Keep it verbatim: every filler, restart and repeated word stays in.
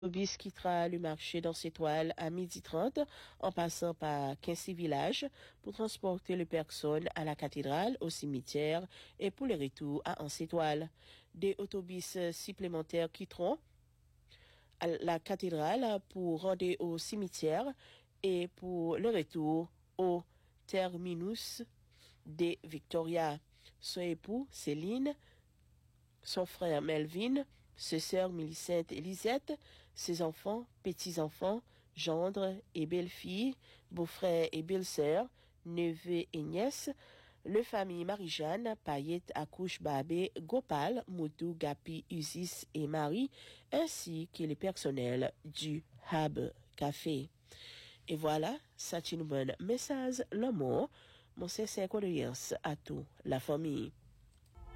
L'autobus quittera le marché dans ses toiles à midi trente en passant par quinze villages pour transporter les personnes à la cathédrale, au cimetière et pour le retour à Anse-Étoile. Des autobus supplémentaires quitteront à la cathédrale pour rendre au cimetière et pour le retour au terminus de Victoria. Son époux, Céline, son frère Melvin, ses sœurs Millicent et Lisette, ses enfants, petits-enfants, gendres et belles-filles, beaux-frères et belles-sœurs, neveux et nièces, le famille Marie-Jeanne, Payette, Accouche, Babé, Gopal, Moutou, Gapi, Usis et Marie, ainsi que les personnels du Hub Café. Et voilà, c'est un bon message, l'amour, mon sincère condoléances à toute la famille.